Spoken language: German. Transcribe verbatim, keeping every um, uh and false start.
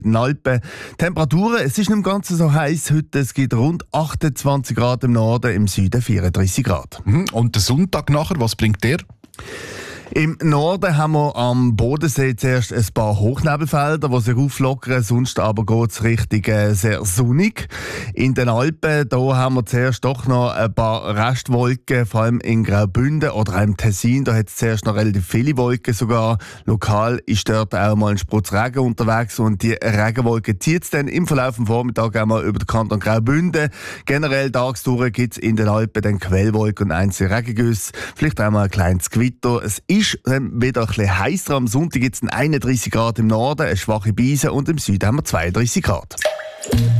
in den Alpen. Temperaturen, es ist nicht im Ganzen so heiß heute. Es gibt rund achtundzwanzig Grad im Norden, im Süden vierunddreißig Grad. Und der Sonntag nachher, was bringt der? Im Norden haben wir am Bodensee zuerst ein paar Hochnebelfelder, die sich auflockern, sonst aber geht es Richtung äh, sehr sonnig. In den Alpen da haben wir zuerst doch noch ein paar Restwolken, vor allem in Graubünden oder auch im Tessin. Da hat es zuerst noch relativ viele Wolken sogar. Lokal ist dort auch mal ein Sprutz Regen unterwegs und die Regenwolke zieht es dann im Verlauf des Vormittags einmal über den Kanton Graubünden. Generell tagsdurch gibt es in den Alpen dann Quellwolken und einzelne Regengüsse, vielleicht einmal ein kleines Gewitter. Es ist dann wieder ein bisschen heißer. Am Sonntag gibt es einunddreißig Grad im Norden, eine schwache Brise und im Süden haben wir zweiunddreißig Grad.